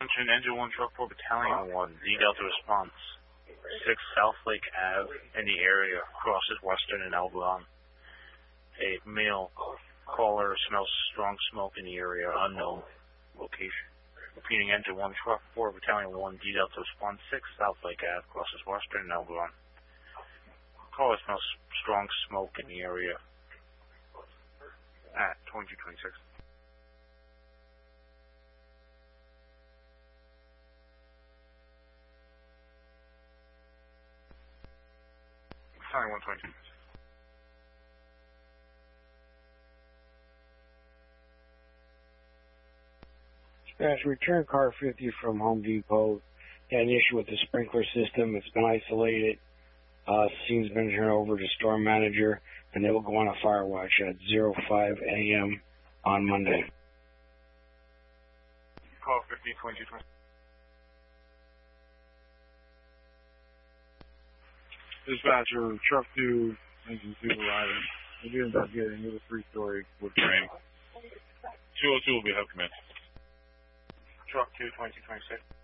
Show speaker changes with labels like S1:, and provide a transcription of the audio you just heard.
S1: Attention, Engine 1, Truck 4, Battalion 1, D Delta response. 6 South Lake Ave in the area, crosses Western and Elbron. A male caller smells strong smoke in the area, unknown location. Repeating, Engine 1, Truck 4, Battalion 1, D Delta response. 6 South Lake Ave, crosses Western and Elbron. Caller smells strong smoke in the area at 2226. Battalion 122.
S2: Dispatch, return car 50 from Home Depot. Had an issue with the sprinkler system. It's been isolated. Scene's been turned over to storm manager, and they will go on a fire watch at 05 a.m. on Monday.
S1: Call 50, 2220.
S3: Dispatcher, truck 2, engine 2 arriving. We'll be investigating with a 3-story wood frame. 202 will be help command.
S1: Truck 2, 2226.